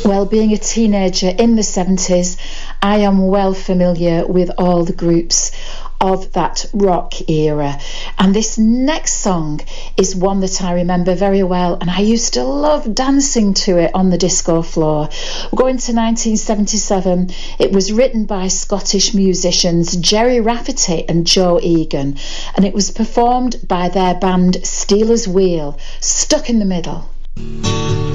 Well, being a teenager in the 70s, I am well familiar with all the groups of that rock era. And this next song is one that I remember very well, and I used to love dancing to it on the disco floor. We're going to 1977. It was written by Scottish musicians Gerry Rafferty and Joe Egan, and it was performed by their band Stealers Wheel. Stuck in the Middle.